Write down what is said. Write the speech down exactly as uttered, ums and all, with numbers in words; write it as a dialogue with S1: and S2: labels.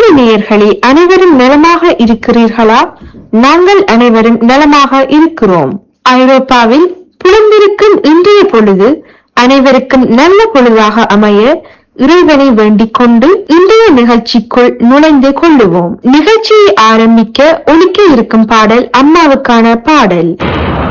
S1: நேயர்களே, அனைவரும் நலமாக இருக்கிறீர்களா? நாங்கள் அனைவரும் நலமாக இருக்கிறோம். ஐரோப்பாவில் புலந்திருக்கும் இன்றைய பொழுது அனைவருக்கும் நல்ல பொழுதாக அமைய இறைவனை வேண்டிக் கொண்டு இன்றைய நிகழ்ச்சிக்குள் நுழைந்து கொள்ளுவோம். நிகழ்ச்சியை ஆரம்பிக்க ஒலிக்க இருக்கும் பாடல் அம்மாவுக்கான பாடல்.